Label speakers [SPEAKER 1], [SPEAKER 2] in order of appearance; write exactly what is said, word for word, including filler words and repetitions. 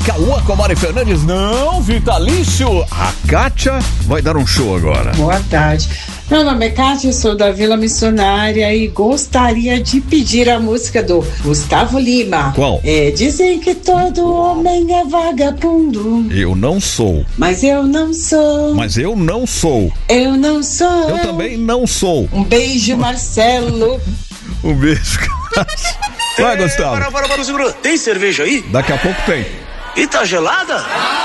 [SPEAKER 1] Cauã com a Mari Fernandes, não, vitalício. A Kátia vai dar um show agora.
[SPEAKER 2] Boa tarde. Meu nome é Kátia, sou da Vila Missionária e gostaria de pedir a música do Gustavo Lima.
[SPEAKER 1] Qual?
[SPEAKER 2] É, dizem que todo homem é vagabundo.
[SPEAKER 1] Eu não sou.
[SPEAKER 2] Mas eu não sou.
[SPEAKER 1] Mas eu não sou.
[SPEAKER 2] Eu não sou.
[SPEAKER 1] Eu também não sou.
[SPEAKER 2] Um beijo, Marcelo.
[SPEAKER 1] Um beijo. Vai, Gustavo.
[SPEAKER 3] Para, para, para, segura. Tem cerveja aí?
[SPEAKER 1] Daqui a pouco tem.
[SPEAKER 3] E tá gelada?